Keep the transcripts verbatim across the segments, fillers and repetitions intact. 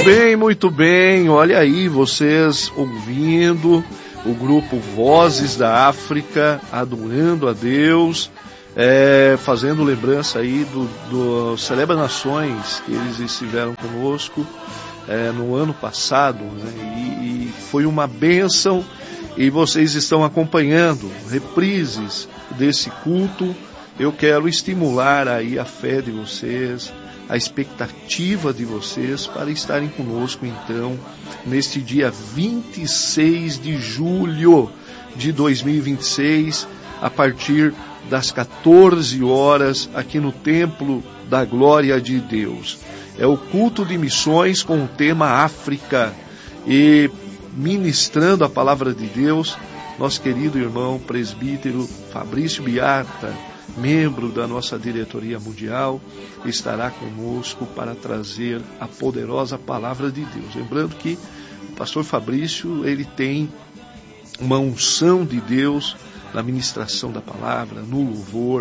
bem, muito bem. Olha aí, vocês ouvindo o grupo Vozes da África, adorando a Deus, é, fazendo lembrança aí do, do Celebra Nações, que eles estiveram conosco é, no ano passado, né? e, e foi uma bênção, e vocês estão acompanhando reprises desse culto. Eu quero estimular aí a fé de vocês, a expectativa de vocês para estarem conosco, então, neste dia vinte e seis de julho de dois mil e vinte e seis, a partir das quatorze horas, aqui no Templo da Glória de Deus. É o culto de missões com o tema África, e ministrando a palavra de Deus, nosso querido irmão presbítero Fabrício Biata, membro da nossa diretoria mundial, estará conosco para trazer a poderosa palavra de Deus. Lembrando que o pastor Fabrício, ele tem uma unção de Deus na ministração da palavra, no louvor,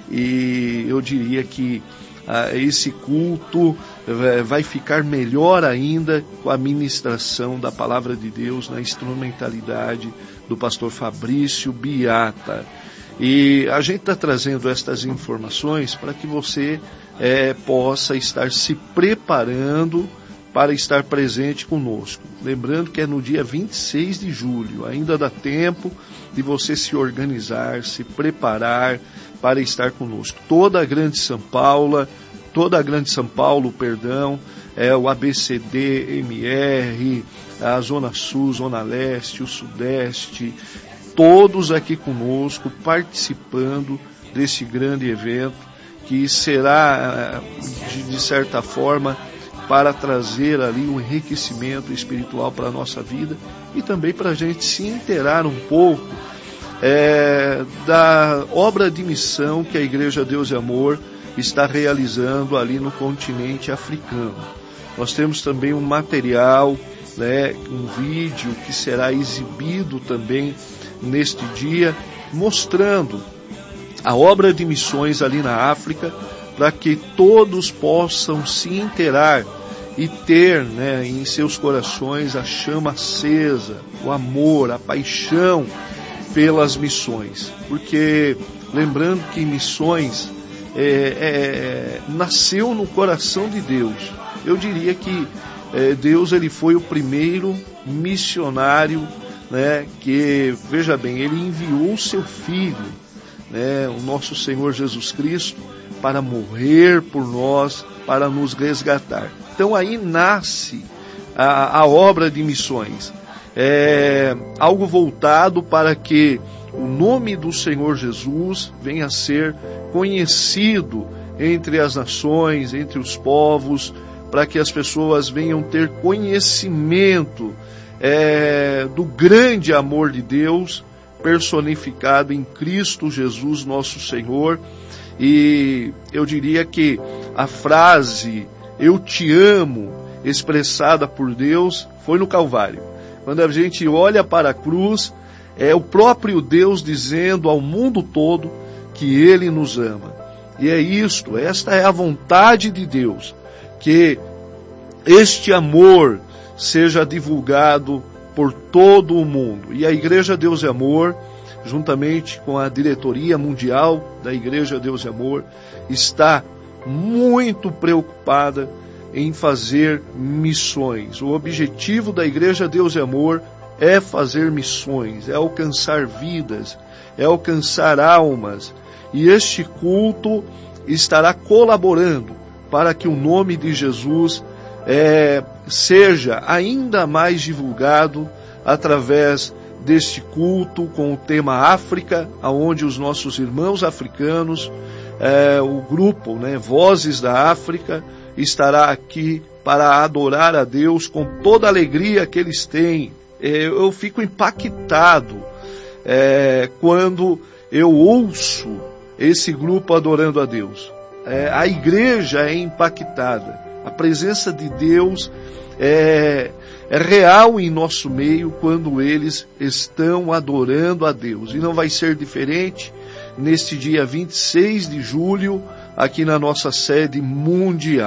e eu diria que ah, esse culto vai ficar melhor ainda com a ministração da palavra de Deus na instrumentalidade do pastor Fabrício Biata. E a gente está trazendo estas informações para que você é, possa estar se preparando para estar presente conosco. Lembrando que é no dia vinte e seis de julho, ainda dá tempo de você se organizar, se preparar para estar conosco. Toda a Grande São Paulo, toda a Grande São Paulo, perdão, é o A B C D, M R, a Zona Sul, Zona Leste, o Sudeste, todos aqui conosco, participando desse grande evento, que será, de, de certa forma, para trazer ali um enriquecimento espiritual para a nossa vida e também para a gente se inteirar um pouco é, da obra de missão que a Igreja Deus e Amor está realizando ali no continente africano. Nós temos também um material, né, um vídeo que será exibido também neste dia, mostrando a obra de missões ali na África, para que todos possam se inteirar e ter, né, em seus corações a chama acesa, o amor, a paixão pelas missões. Porque, lembrando que missões é, é, nasceu no coração de Deus. Eu diria que é, Deus ele foi o primeiro missionário, né, que, veja bem, ele enviou o seu Filho, né, o nosso Senhor Jesus Cristo, para morrer por nós, para nos resgatar. Então aí nasce a, a obra de missões, é algo voltado para que o nome do Senhor Jesus venha a ser conhecido entre as nações, entre os povos, para que as pessoas venham ter conhecimento É, do grande amor de Deus personificado em Cristo Jesus nosso Senhor. E eu diria que a frase "eu te amo" expressada por Deus foi no Calvário. Quando a gente olha para a cruz, é o próprio Deus dizendo ao mundo todo que Ele nos ama. E é isto, esta é a vontade de Deus, que este amor seja divulgado por todo o mundo. E a Igreja Deus e Amor, juntamente com a diretoria mundial da Igreja Deus e Amor, está muito preocupada em fazer missões. O objetivo da Igreja Deus e Amor é fazer missões, é alcançar vidas, é alcançar almas. E este culto estará colaborando para que o nome de Jesus É, seja ainda mais divulgado através deste culto com o tema África, onde os nossos irmãos africanos, é, o grupo, né, Vozes da África, estará aqui para adorar a Deus com toda a alegria que eles têm. É, eu fico impactado é, quando eu ouço esse grupo adorando a Deus. É, a igreja é impactada. A presença de Deus é, é real em nosso meio quando eles estão adorando a Deus. E não vai ser diferente neste dia vinte e seis de julho, aqui na nossa sede mundial.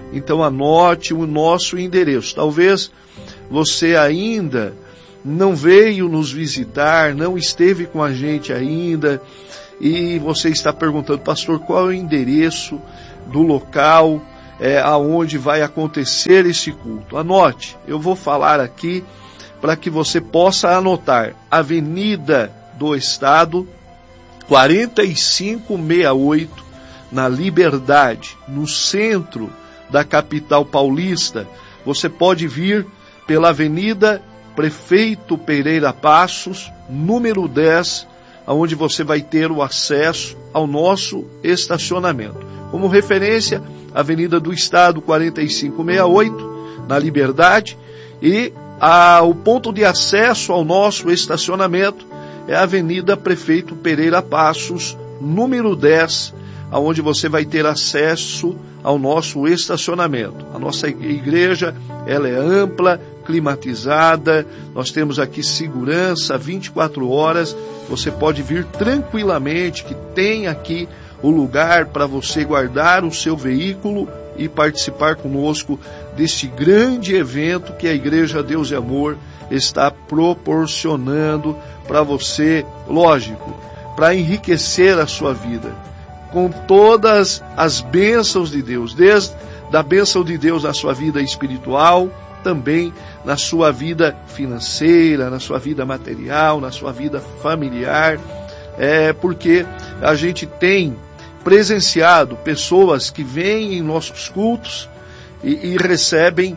Então anote o nosso endereço. Talvez você ainda não veio nos visitar, não esteve com a gente ainda, e você está perguntando, pastor, qual é o endereço do local é, aonde vai acontecer esse culto? Anote, eu vou falar aqui para que você possa anotar. Avenida do Estado, quarenta e cinco sessenta e oito, na Liberdade, no centro da capital paulista. Você pode vir pela Avenida Prefeito Pereira Passos, número dez, onde você vai ter o acesso ao nosso estacionamento. Como referência, Avenida do Estado, quarenta e cinco sessenta e oito, na Liberdade, e a, o ponto de acesso ao nosso estacionamento é a Avenida Prefeito Pereira Passos, número dez, onde você vai ter acesso ao nosso estacionamento. A nossa igreja, ela é ampla, climatizada, nós temos aqui segurança vinte e quatro horas, você pode vir tranquilamente, que tem aqui o lugar para você guardar o seu veículo e participar conosco deste grande evento que a Igreja Deus e Amor está proporcionando para você, lógico, para enriquecer a sua vida, com todas as bênçãos de Deus, desde a bênção de Deus na sua vida espiritual, também na sua vida financeira, na sua vida material, na sua vida familiar, é porque a gente tem presenciado pessoas que vêm em nossos cultos e, e recebem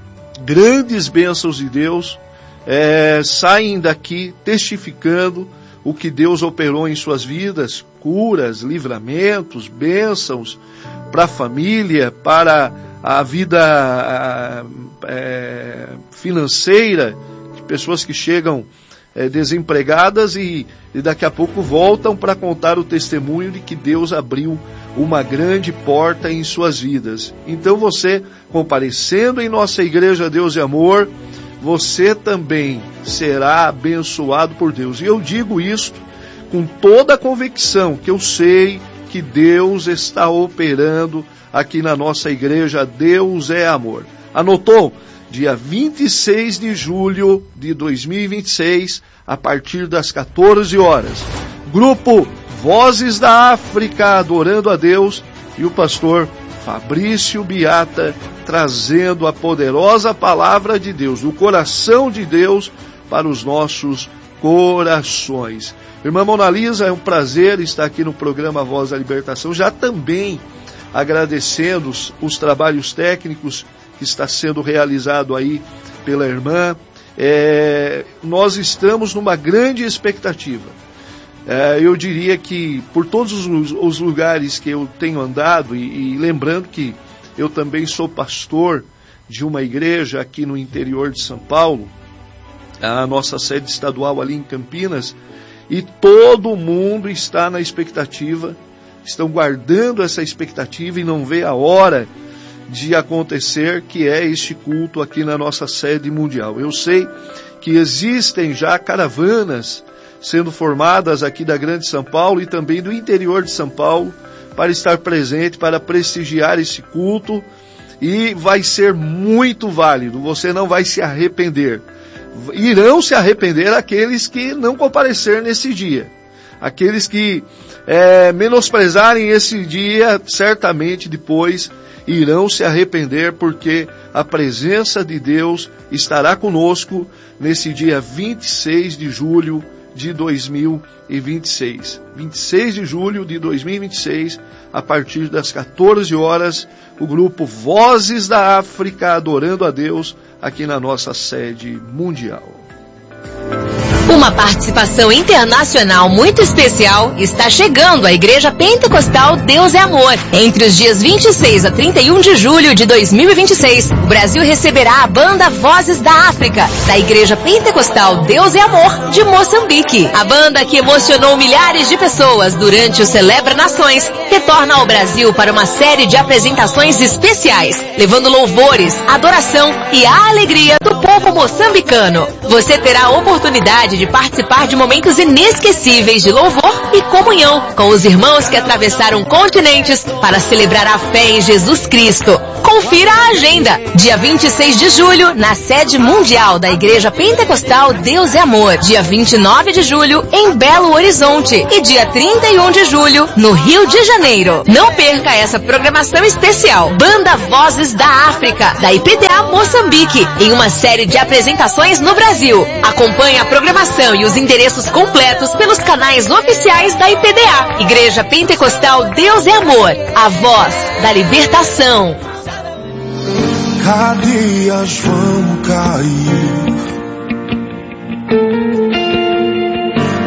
grandes bênçãos de Deus, é, saem daqui testificando o que Deus operou em suas vidas, curas, livramentos, bênçãos para a família, para a vida a, é, financeira, de pessoas que chegam é, desempregadas e, e daqui a pouco voltam para contar o testemunho de que Deus abriu uma grande porta em suas vidas. Então você, comparecendo em nossa Igreja Deus e Amor, você também será abençoado por Deus. E eu digo isso com toda a convicção, que eu sei que Deus está operando aqui na nossa igreja. Deus é amor. Anotou? Dia vinte e seis de julho de dois mil e vinte e seis, a partir das quatorze horas. Grupo Vozes da África, adorando a Deus, e o pastor Fabrício Biata, trazendo a poderosa palavra de Deus, o coração de Deus para os nossos corações. Irmã Mona Lisa, é um prazer estar aqui no programa Voz da Libertação, já também agradecendo os, os trabalhos técnicos que está sendo realizado aí pela irmã. É, nós estamos numa grande expectativa. É, eu diria que por todos os, os lugares que eu tenho andado, e, e lembrando que eu também sou pastor de uma igreja aqui no interior de São Paulo, a nossa sede estadual ali em Campinas, e todo mundo está na expectativa, estão guardando essa expectativa e não vê a hora de acontecer, que é este culto aqui na nossa sede mundial. Eu sei que existem já caravanas sendo formadas aqui da Grande São Paulo e também do interior de São Paulo, para estar presente, para prestigiar esse culto, e vai ser muito válido, você não vai se arrepender. Irão se arrepender aqueles que não comparecer nesse dia. Aqueles que é, menosprezarem esse dia, certamente depois irão se arrepender, porque a presença de Deus estará conosco nesse dia vinte e seis de julho de dois mil e vinte e seis. vinte e seis de julho de dois mil e vinte e seis, a partir das quatorze horas, o grupo Vozes da África, adorando a Deus, aqui na nossa sede mundial. Uma participação internacional muito especial está chegando à Igreja Pentecostal Deus é Amor. Entre os dias vinte e seis a trinta e um de julho de dois mil e vinte e seis, o Brasil receberá a banda Vozes da África, da Igreja Pentecostal Deus é Amor de Moçambique. A banda que emocionou milhares de pessoas durante o Celebra Nações retorna ao Brasil para uma série de apresentações especiais, levando louvores, adoração e a alegria do pouco moçambicano. Você terá a oportunidade de participar de momentos inesquecíveis de louvor e comunhão com os irmãos que atravessaram continentes para celebrar a fé em Jesus Cristo. Confira a agenda. Dia vinte e seis de julho, na sede mundial da Igreja Pentecostal Deus é Amor. Dia vinte e nove de julho, em Belo Horizonte. E dia trinta e um de julho, no Rio de Janeiro. Não perca essa programação especial. Banda Vozes da África, da I P D A Moçambique, em uma série de apresentações no Brasil. Acompanhe a programação e os endereços completos pelos canais oficiais da I P D A. Igreja Pentecostal Deus é Amor, a voz da libertação. Cadeias vão cair.